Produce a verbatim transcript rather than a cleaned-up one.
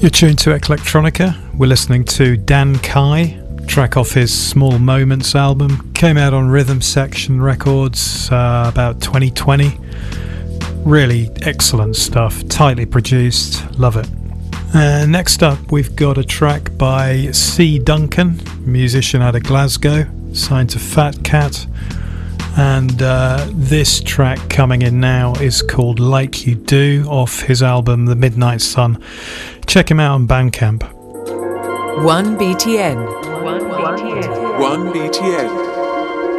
You're tuned to Electronica. We're listening to Dan Kai, track off his Small Moments album. Came out on Rhythm Section Records uh, about twenty twenty. Really excellent stuff, tightly produced, love it. Uh, next up, we've got a track by C. Duncan, musician out of Glasgow, signed to Fat Cat. And uh, this track coming in now is called Like You Do, off his album The Midnight Sun. Check him out on Bandcamp. one B T N. one B T N. one B T N.